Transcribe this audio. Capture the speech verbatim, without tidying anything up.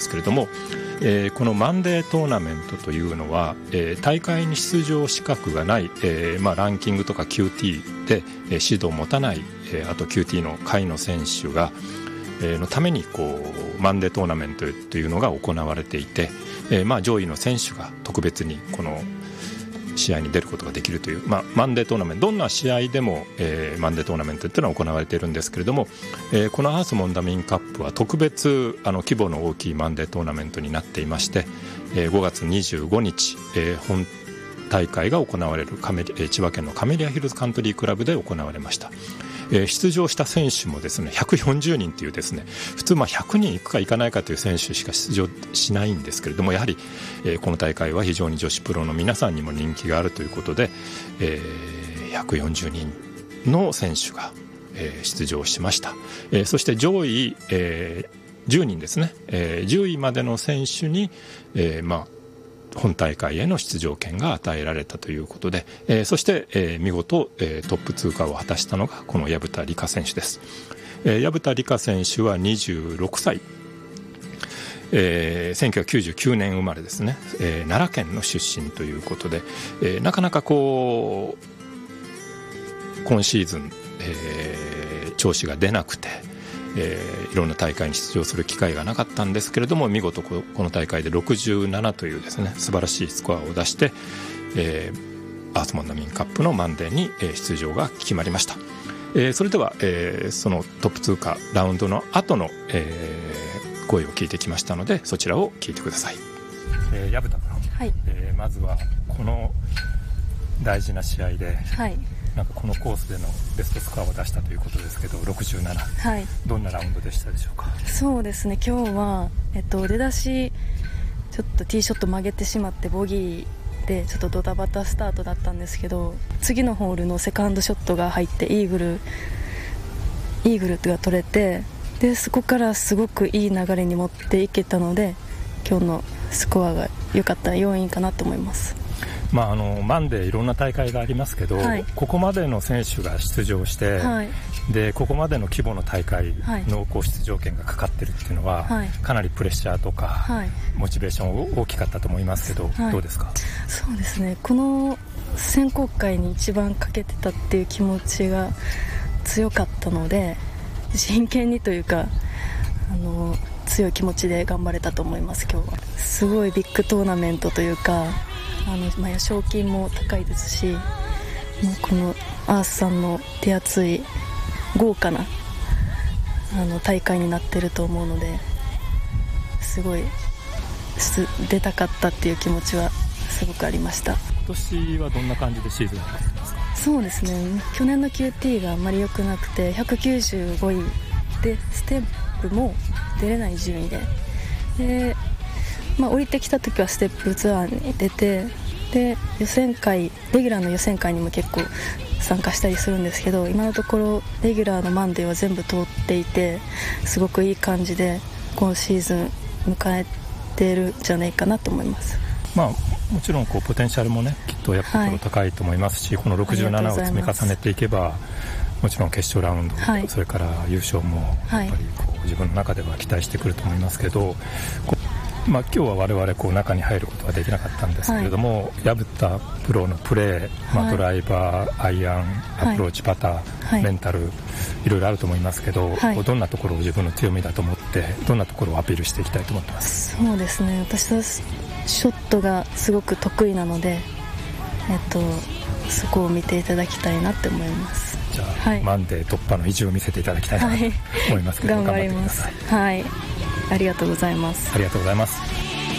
けれども、えー、このマンデートーナメントというのは、えー、大会に出場資格がない、えーまあ、ランキングとか キューティー で、えー、指導を持たない、えー、あと キューティー の下位の選手が、えー、のためにこうマンデートーナメントというのが行われていて、えーまあ、上位の選手が特別にこの試合に出ることができるという、まあ、マンデートーナメント、どんな試合でも、えー、マンデートーナメントというのは行われているんですけれども、えー、このアースモンダミンカップは特別あの規模の大きいマンデートーナメントになっていまして、えー、ごがつにじゅうごにち、えー、本大会が行われるカメリ、えー、千葉県のカメリアヒルズカントリークラブで行われました。えー、出場した選手もですねひゃくよんじゅうにんというですね、普通まあひゃくにんいくかいかないかという選手しか出場しないんですけれども、やはり、えー、この大会は非常に女子プロの皆さんにも人気があるということで、えー、ひゃくよんじゅうにんの選手が、えー、出場しました。えー、そして上位、えー、じゅうにんですね、えー、じゅういまでの選手に、えー、まあ本大会への出場権が与えられたということで、えー、そして、えー、見事、えー、トップ通過を果たしたのがこの薮田理香選手です。えー、薮田理香選手はにじゅうろくさい、えー、せんきゅうひゃくきゅうじゅうきゅうねん生まれですね、えー、奈良県の出身ということで、えー、なかなかこう今シーズン、えー、調子が出なくて、えー、いろんな大会に出場する機会がなかったんですけれども、見事この大会でろくじゅうななというですね素晴らしいスコアを出して、えー、アースモンダミンカップのマンデーに出場が決まりました。えー、それでは、えー、そのトップ通過ラウンドの後の、えー、声を聞いてきましたので、そちらを聞いてください。えー、薮田君、はい、えー、まずはこの大事な試合で、はい、なんかこのコースでのベストスコアを出したということですけど、ろくじゅうなな、はい、どんなラウンドでしたでしょうか。 そうですね、今日は、えっと、出だしちょっとティーショット曲げてしまってボギーでちょっとドタバタスタートだったんですけど、次のホールのセカンドショットが入ってイーグルイーグルが取れて、でそこからすごくいい流れに持っていけたので、今日のスコアが良かった要因かなと思います。 まあ、あのマンデーいろんな大会がありますけど、はい、ここまでの選手が出場して、はい、でここまでの規模の大会のこう出場権がかかってるっていうのは、はい、かなりプレッシャーとか、はい、モチベーション大きかったと思いますけど、はい、どうですか。 そうですね、この選考会に一番かけてたっていう気持ちが強かったので、真剣にというかあの強い気持ちで頑張れたと思います。今日はすごいビッグトーナメントというか、あの、まあ、賞金も高いですし、もうこのアースさんの手厚い豪華なあの大会になってると思うので、すごい出たかったっていう気持ちはすごくありました。 今年はどんな感じでシーズンになってますか。 そうですね、去年の キューティー があんまり良くなくてひゃくきゅうじゅうごいでステップも出れない順位で、でまあ、降りてきた時はステップツアーに出て、で予選会レギュラーの予選会にも結構参加したりするんですけど、今のところレギュラーのマンデーは全部通っていて、すごくいい感じで今シーズン迎えてるんじゃないかなと思います。 まあ、もちろんこうポテンシャルもねきっとやっぱり高いと思いますし、はい、このろくじゅうななを積み重ねていけばもちろん決勝ラウンド、はい、それから優勝もやっぱりこう自分の中では期待してくると思いますけど、まあ、今日は我々こう中に入ることはできなかったんですけれども、薮田プロのプレー、まあ、ドライバー、アイアン、アプローチ、パター、はい、メンタルいろいろあると思いますけど、はい、どんなところを自分の強みだと思ってどんなところをアピールしていきたいと思ってます。 そうですね、私はショットがすごく得意なので、えっと、そこを見ていただきたいなって思います。 じゃあ、はい、マンデー突破の意地を見せていただきたいなと思いますけど、 はい、頑張ります。はい、ありがとうございます。 ありがとうございます。